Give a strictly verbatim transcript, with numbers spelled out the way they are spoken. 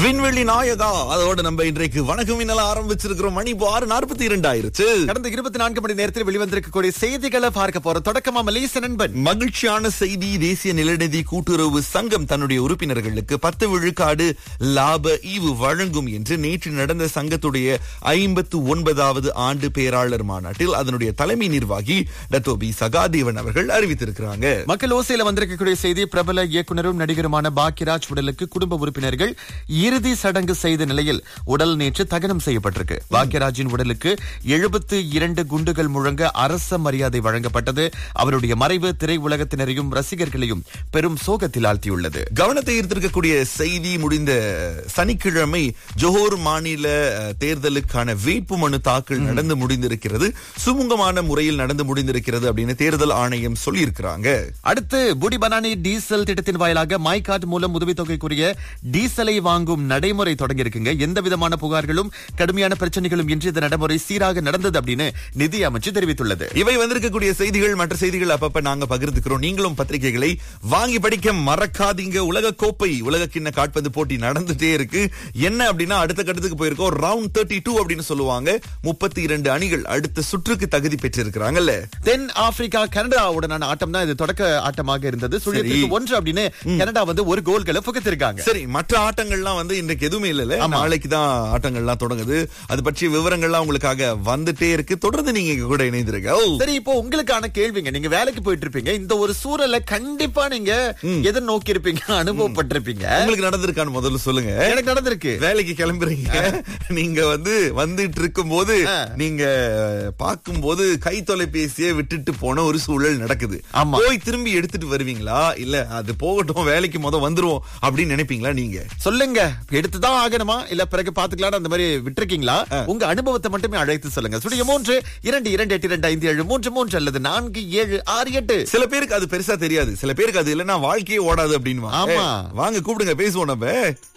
விண்வெளி நாயகா அதோட நம்ம இன்றைக்கு வணக்கம் இன்னல ஆரம்பிச்சிருக்கிறோம். மணி இப்போ ஆறு நாற்பத்தி இரண்டு ஆயிருச்சு. கடந்த இருபத்தி நான்கு மணி நேரத்தில் வெளிவந்திருக்கக்கூடிய செய்திகளை பார்க்க போறோம். தொடக்கமா மலேசிய நண்பன் மகிழ்ச்சியான செய்தி. தேசிய நிலநிதி கூட்டுறவு சங்கம் தன்னுடைய உறுப்பினர்களுக்கு பத்து விழுக்காடு லாப ஈவு வழங்கும் என்று நேற்று நடந்த சங்கத்துடைய ஐம்பத்து ஒன்பதாவது ஆண்டு பேராளர் மாநாட்டில் அதனுடைய தலைமை நிர்வாகி டத்தோபி சகாதேவன் அவர்கள் அறிவித்திருக்கிறாங்க. மக்கள் ஓசையில வந்திருக்கக்கூடிய செய்தி, பிரபல இயக்குனரும் நடிகருமான பாக்கியராஜ் உடலுக்கு குடும்ப உறுப்பினர்கள் இறுதி சடங்கு செய்த நிலையில் உடல் நேற்று தகனம் செய்யப்பட்டிருக்கு. பாக்கியராஜின் உடலுக்கு எழுபத்து இரண்டு குண்டுகள் முழங்க அரச மரியாதை வழங்கப்பட்டது. அவருடைய மறைவு திரை உலகத்தினரையும் ரசிகர்களையும் பெரும் சோகத்தில் ஆழ்த்தியுள்ளது. கவனத்தை ஈர்த்திருக்கக்கூடிய செய்தி, முடிந்த சனிக்கிழமை ஜோஹர் மாநில தேர்தலுக்கான வேட்பு மனு தாக்கல் நடந்து முடிந்திருக்கிறது. சுமூகமான முறையில் நடந்து முடிந்திருக்கிறது அப்படின்னு தேர்தல் ஆணையம் சொல்லியிருக்கிறாங்க. அடுத்து புடி பனானி டீசல் திட்டத்தின் வாயிலாக மை கார்டு மூலம் உதவித்தொகைக்குரிய டீசலை வாங்கும் நடைமுறை தொடங்கி இருக்குங்க. எந்த விதமான புகார்களும் கடுமையான பிரச்சனைகளும் இன்றி இந்த நடைமுறை சீராக நடந்தது அப்படின்னு நிதி அமைச்சு தெரிவித்துள்ளது. இவை வந்திருக்கக்கூடிய செய்திகள், மற்ற செய்திகள் அப்பப்ப நாங்க பகிர்ந்துக்கிறோம். நீங்களும் பத்திரிகைகளை வாங்கி படிக்க மறக்காதீங்க. உலக கோப்பை உலக கிண்ண காட்பந்து போட்டி நடந்துட்டே இருக்கு. என்ன அப்படின்னா அடுத்த கட்டத்துக்கு போயிருக்கோம். ரவுண்ட் முப்பத்தி இரண்டு அப்படின்னு சொல்லுவாங்க. முப்பத்தி இரண்டு அணிகள் அடுத்த சுற்றுக்கு தகுதி பெற்றிருக்கிறாங்கல்ல. தென் ஆப்பிரிக்கா கனடாவுடனான ஆட்டம் தான் இது தொடக்க ஆட்டமாக இருந்தது. சுழியத்திற்கு ஒன்று அப்படின்னு கனடா வந்து ஒரு கோல்களை புகுத்திருக்காங்க. சரி, மற்ற ஆட்டங்கள்லாம் வந்து இன்றைக்கு எதுவுமே இல்ல. நாளைக்கு தான் ஆட்டங்கள்லாம் தொடங்குது. அது பற்றிய விவரங்கள்லாம் உங்களுக்காக வந்துட்டே இருக்கு. தொடர்ந்து நீங்க கூட இணைந்திருக்க. சரி, இப்போ உங்களுக்கான கேள்விங்க. நீங்க வேலைக்கு போயிட்டு இருப்பீங்க. இந்த ஒரு சூழலை கண்டிப்பா நீங்க எதை நோக்கி இருப்பீங்க, அனுபவப்பட்டிருப்பீங்க. உங்களுக்கு நடந்திருக்கான்னு முதல்ல சொல்லுங்க. எனக்கு நடந்திருக்கு. வேலைக்கு கிளம்புறீங்க, நீங்க வந்து வந்துட்டு இருக்கும் போது நீங்க பார்க்கும் போது கை தொலைபேசியை விட்டுட்டு போன ஒரு சூழல் நடக்குது. போய் திரும்பி எடுத்துட்டு வருவீங்களா, இல்ல அது போகட்டும் வேலைக்கு முத வந்துருவோம் அப்படின்னு நினைப்பீங்களா? நீங்க சொல்லுங்க, எடுத்துதான் ஆகணுமா இல்ல பிறகு பாத்துக்கலாம் அந்த மாதிரி விட்டுருக்கீங்களா? உங்க அனுபவத்தை மட்டுமே அழைத்து சொல்லுங்க. சுடிய மூன்று இரண்டு இரண்டு எட்டு இரண்டு ஐந்து ஏழு மூன்று மூன்று அல்லது நான்கு ஏழு ஆறு எட்டு. சில பேருக்கு அது பெருசா தெரியாது, சில பேருக்கு அது இல்லன்னா வாழ்க்கையே ஓடாது அப்படின்னு. ஆமா, வாங்க கூப்பிடுங்க, பேசுவோம் நம்ம.